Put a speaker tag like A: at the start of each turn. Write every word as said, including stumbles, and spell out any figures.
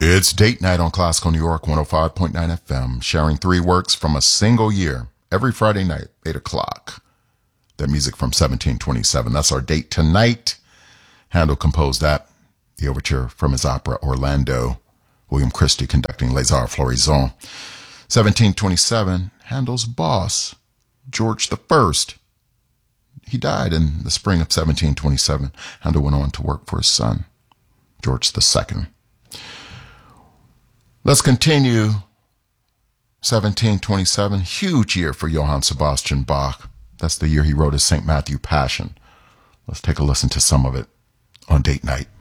A: It's date night on Classical New York one oh five point nine F M, sharing three works from a single year every Friday night, eight o'clock. That music from seventeen twenty-seven. That's our date tonight. Handel composed that. The overture from his opera Orlando. William Christie conducting Les Arts Florissants. seventeen twenty-seven, Handel's boss, George the First. He died in the spring of seventeen twenty-seven. Handel went on to work for his son, George the Second. Let's continue. seventeen twenty-seven, huge year for Johann Sebastian Bach. That's the year he wrote his Saint Matthew Passion. Let's take a listen to some of it on date night.